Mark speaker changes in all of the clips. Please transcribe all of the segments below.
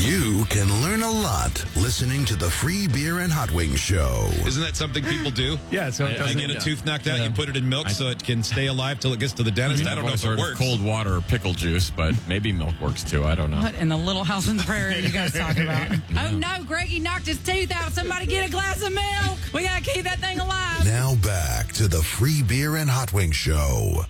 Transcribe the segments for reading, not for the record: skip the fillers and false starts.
Speaker 1: You can learn a lot listening to the Free Beer and Hot Wings Show.
Speaker 2: Isn't that something people do?
Speaker 3: Yeah, so it
Speaker 2: I
Speaker 3: doesn't
Speaker 2: get a tooth knocked out, you put it in milk so it can stay alive till it gets to the dentist. I don't know if it works.
Speaker 4: Cold water or pickle juice, but maybe milk works too. I don't know.
Speaker 5: What in the Little House on the Prairie are you guys talking about? Oh, no, Greggy knocked his tooth out. Somebody get a glass of milk. We got to keep that thing alive.
Speaker 1: Now back to the Free Beer and Hot Wings Show.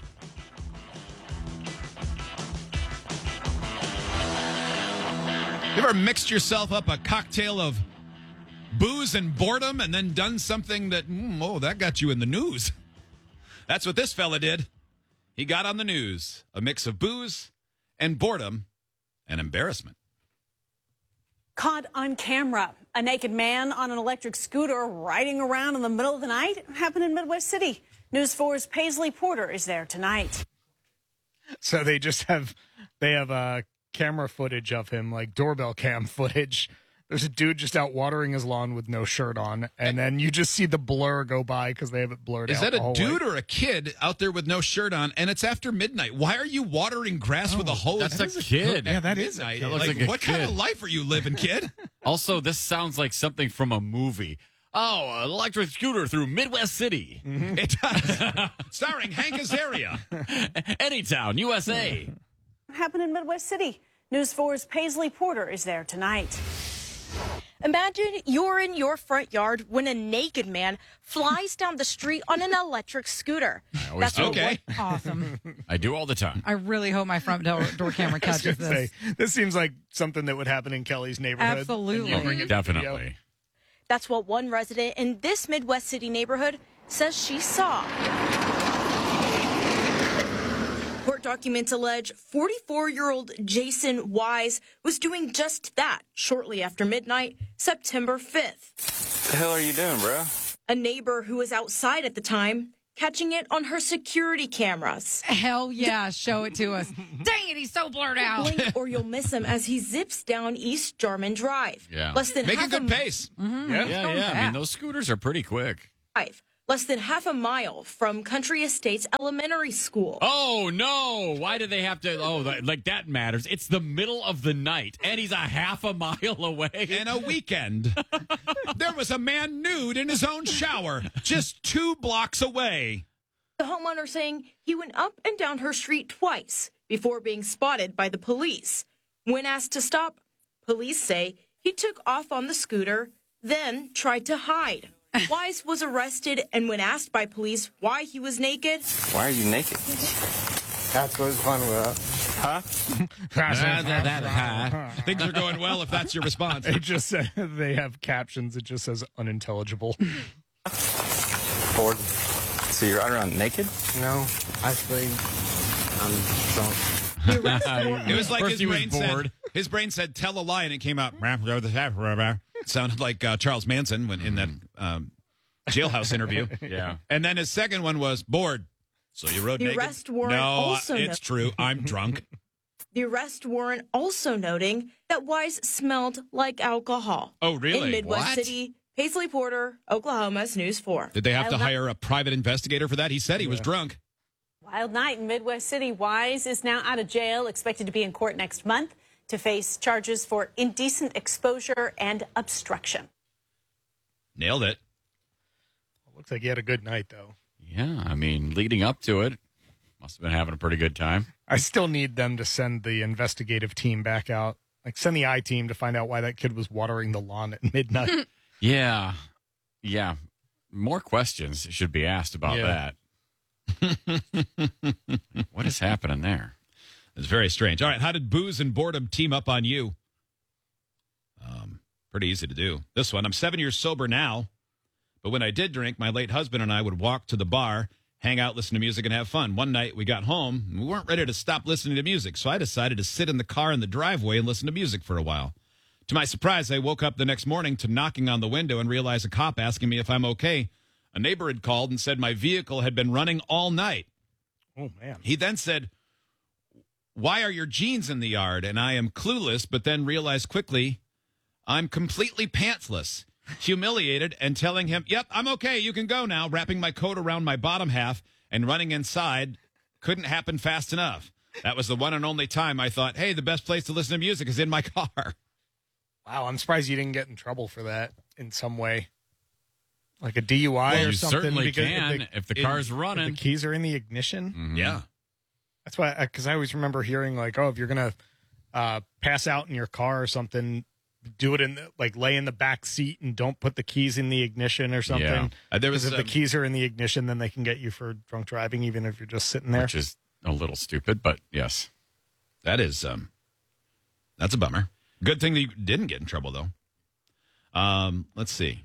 Speaker 2: You ever mixed yourself up a cocktail of booze and boredom and then done something that, that got you in the news? That's what this fella did. He got on the news. A mix of booze and boredom and embarrassment.
Speaker 6: Caught on camera. A naked man on an electric scooter riding around in the middle of the night. It happened in Midwest City. News 4's Paisley Porter is there tonight.
Speaker 3: So they have camera footage of him, like doorbell cam footage. There's a dude just out watering his lawn with no shirt on, and then you just see the blur go by because they have it blurred out.
Speaker 2: Is that
Speaker 3: a
Speaker 2: dude or a kid out there with no shirt on, and it's after midnight? Why are you watering grass with a hose?
Speaker 4: That's a kid.
Speaker 3: Yeah, that is
Speaker 2: midnight.
Speaker 4: That looks like a
Speaker 2: what
Speaker 4: kid.
Speaker 2: kind of life are you living, kid?
Speaker 4: Also, this sounds like something from a movie. Oh, an electric scooter through Midwest City.
Speaker 2: It does. Starring Hank Azaria.
Speaker 4: Anytown, USA.
Speaker 6: It happened in Midwest City. News 4's Paisley Porter is there tonight.
Speaker 7: Imagine you're in your front yard when a naked man flies down the street on an electric scooter.
Speaker 4: Always do.
Speaker 2: Okay.
Speaker 5: Awesome.
Speaker 4: I do all the time.
Speaker 5: I really hope my front door camera catches this.
Speaker 3: This seems like something that would happen in Kelly's neighborhood.
Speaker 5: Absolutely.
Speaker 3: And you bring it to video.
Speaker 4: Definitely.
Speaker 7: That's what one resident in this Midwest City neighborhood says she saw. Court documents allege 44-year-old Jason Wise was doing just that shortly after midnight, September 5th.
Speaker 8: The hell are you doing, bro?
Speaker 7: A neighbor who was outside at the time catching it on her security cameras.
Speaker 5: Hell yeah, show it to us. Dang it, he's so blurred out.
Speaker 7: Blink or you'll miss him as he zips down East Jarman Drive.
Speaker 4: Yeah.
Speaker 7: Less than
Speaker 2: Make a
Speaker 7: half
Speaker 2: good pace.
Speaker 4: Yeah. I mean, those scooters are pretty quick.
Speaker 7: Less than half a mile from Country Estates Elementary School.
Speaker 4: Oh, no. Why do they have to? Oh, like that matters. It's the middle of the night, and he's a half a mile away.
Speaker 2: In a weekend, there was a man nude in his own shower just 2 blocks away.
Speaker 7: The homeowner saying he went up and down her street twice before being spotted by the police. When asked to stop, police say he took off on the scooter, then tried to hide. Wise was arrested, and when asked by police why he was naked...
Speaker 8: Why are you naked?
Speaker 9: That's what's fun with
Speaker 2: Things are going well if that's your response.
Speaker 3: It just said, they have captions. It just says unintelligible.
Speaker 8: Bored. So you're out around naked?
Speaker 9: No, actually, I'm drunk.
Speaker 2: It was like
Speaker 4: First
Speaker 2: his brain said, tell a lie, and it came out. Sounded like Charles Manson when in that jailhouse interview.
Speaker 4: Yeah.
Speaker 2: And then his second one was bored. So you rode
Speaker 7: The
Speaker 2: naked?
Speaker 7: arrest warrant
Speaker 2: No,
Speaker 7: also
Speaker 2: it's true. I'm drunk.
Speaker 7: The arrest warrant also noting that Wise smelled like alcohol.
Speaker 2: Oh, really?
Speaker 7: In Midwest
Speaker 2: What?
Speaker 7: City, Paisley Porter, Oklahoma's News 4.
Speaker 2: Did they have to hire a private investigator for that? He said he was drunk.
Speaker 6: Wild night in Midwest City. Wise is now out of jail, expected to be in court next month to face charges for indecent exposure and obstruction.
Speaker 2: Nailed it.
Speaker 3: Looks like he had a good night, though.
Speaker 4: Yeah, I mean, leading up to it, must have been having a pretty good time.
Speaker 3: I still need them to send the investigative team back out. Like, send the I-team to find out why that kid was watering the lawn at midnight.
Speaker 4: Yeah. More questions should be asked about that. What is happening there?
Speaker 2: It's very strange. All right, how did booze and boredom team up on you? Pretty easy to do. This one, I'm 7 years sober now, but when I did drink, my late husband and I would walk to the bar, hang out, listen to music, and have fun. One night we got home, and we weren't ready to stop listening to music, so I decided to sit in the car in the driveway and listen to music for a while. To my surprise, I woke up the next morning to knocking on the window and realized a cop asking me if I'm okay. A neighbor had called and said my vehicle had been running all night.
Speaker 3: Oh, man.
Speaker 2: He then said, "Why are your jeans in the yard?" And I am clueless, but then realized quickly I'm completely pantsless, humiliated, and telling him, "Yep, I'm okay. You can go now," wrapping my coat around my bottom half and running inside. Couldn't happen fast enough. That was the one and only time I thought, hey, the best place to listen to music is in my car.
Speaker 3: Wow, I'm surprised you didn't get in trouble for that in some way. Like a DUI
Speaker 4: Well,
Speaker 3: or
Speaker 4: you
Speaker 3: something.
Speaker 4: certainly
Speaker 3: because
Speaker 4: can if the car's
Speaker 3: if
Speaker 4: running.
Speaker 3: the keys are in the ignition.
Speaker 4: Mhm.
Speaker 2: Yeah.
Speaker 3: That's why, because I always remember hearing like, oh, if you're going to pass out in your car or something, do it lay in the back seat and don't put the keys in the ignition or something.
Speaker 4: Yeah.
Speaker 2: There was
Speaker 3: Because if the keys are in the ignition, then they can get you for drunk driving, even if you're just sitting there.
Speaker 4: Which is a little stupid, but yes.
Speaker 2: that is that's a bummer. Good thing that you didn't get in trouble though. Let's see.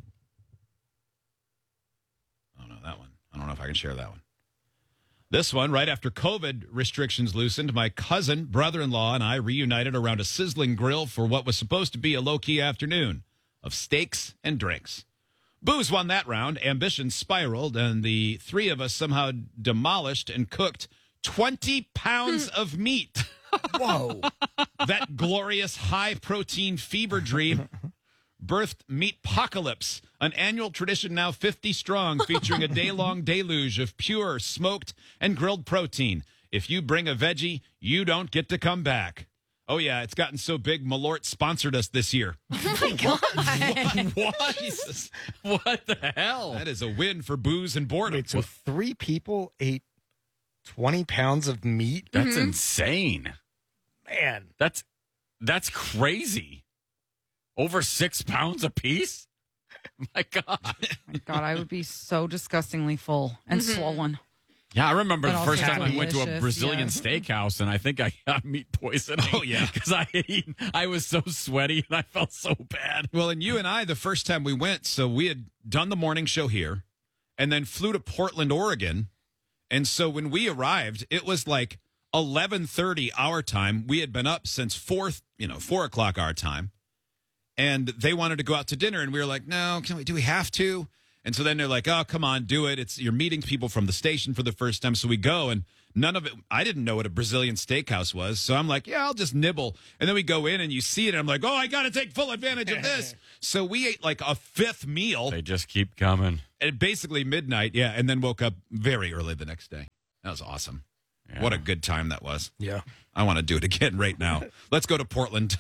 Speaker 2: Oh no, that one. I don't know if I can share that one. This one, right after COVID restrictions loosened, my cousin, brother-in-law, and I reunited around a sizzling grill for what was supposed to be a low-key afternoon of steaks and drinks. Booze won that round, ambition spiraled, and the three of us somehow demolished and cooked 20 pounds of meat.
Speaker 3: Whoa.
Speaker 2: That glorious high-protein fever dream birthed Meatpocalypse, an annual tradition now 50 strong, featuring a day-long deluge of pure, smoked, and grilled protein. If you bring a veggie, you don't get to come back. Oh, yeah, it's gotten so big, Malort sponsored us this year.
Speaker 5: Oh, my God.
Speaker 4: What?
Speaker 2: Jesus.
Speaker 4: What the hell?
Speaker 2: That is a win for booze and boredom.
Speaker 3: Wait, so 3 people ate 20 pounds of meat?
Speaker 4: That's insane.
Speaker 3: Man.
Speaker 4: That's crazy. Over 6 pounds a piece? My God.
Speaker 5: My God, I would be so disgustingly full and swollen.
Speaker 4: Yeah, I remember
Speaker 5: But
Speaker 4: the
Speaker 5: also
Speaker 4: first time we went to a
Speaker 5: delicious,
Speaker 4: Brazilian
Speaker 5: yeah.
Speaker 4: steakhouse, and I think I got meat poisoning.
Speaker 2: Oh, yeah.
Speaker 4: Because I was so sweaty, and I felt so bad.
Speaker 2: Well, and you and I, the first time we went, so we had done the morning show here and then flew to Portland, Oregon. And so when we arrived, it was like 11:30 our time. We had been up since 4 o'clock our time. And they wanted to go out to dinner, and we were like, no, do we have to? And so then they're like, oh, come on, do it. You're meeting people from the station for the first time. So we go, and none of it, I didn't know what a Brazilian steakhouse was. So I'm like, yeah, I'll just nibble. And then we go in, and you see it, and I'm like, oh, I got to take full advantage of this. So we ate like a 5th meal.
Speaker 4: They just keep coming.
Speaker 2: At basically midnight, yeah, and then woke up very early the next day. That was awesome.
Speaker 4: Yeah.
Speaker 2: What a good time that was.
Speaker 3: Yeah.
Speaker 2: I want to do it again right now. Let's go to Portland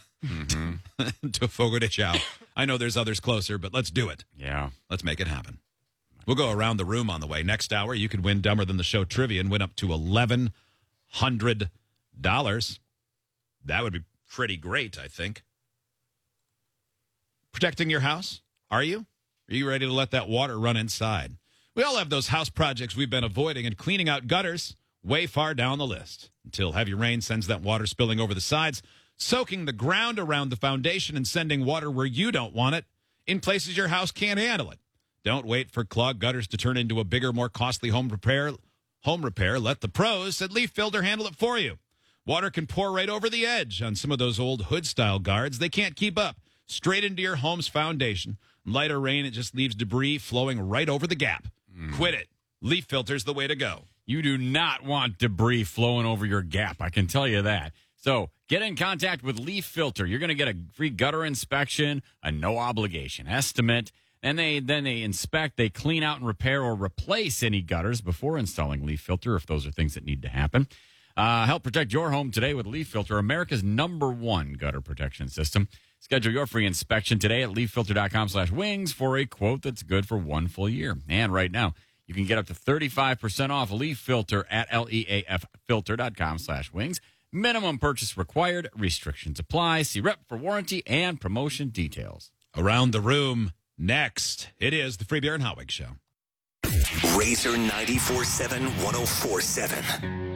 Speaker 2: to Fogo de Chao. I know there's others closer, but let's do it.
Speaker 4: Yeah.
Speaker 2: Let's make it happen. We'll go around the room on the way. Next hour, you could win Dumber Than the Show trivia and win up to $1,100. That would be pretty great, I think. Protecting your house? Are you? Are you ready to let that water run inside? We all have those house projects we've been avoiding, and cleaning out gutters way far down the list until heavy rain sends that water spilling over the sides, soaking the ground around the foundation and sending water where you don't want it in places your house can't handle it. Don't wait for clogged gutters to turn into a bigger, more costly home repair. Let the pros at Leaf Filter handle it for you. Water can pour right over the edge on some of those old hood-style guards. They can't keep up. Straight into your home's foundation. Lighter rain, it just leaves debris flowing right over the gap. Quit it. Leaf Filter's the way to go.
Speaker 4: You do not want debris flowing over your gap. I can tell you that. So get in contact with Leaf Filter. You're going to get a free gutter inspection, a no obligation estimate. And then they inspect, they clean out and repair or replace any gutters before installing Leaf Filter, if those are things that need to happen. Help protect your home today with Leaf Filter, America's #1 gutter protection system. Schedule your free inspection today at leaffilter.com/wings for a quote that's good for 1 full year. And right now, you can get up to 35% off Leaf Filter at leaffilter.com/wings. Minimum purchase required. Restrictions apply. See rep for warranty and promotion details.
Speaker 2: Around the room next. It is the Free Beer and Hot Wings Show.
Speaker 10: Razor 94.7 104.7.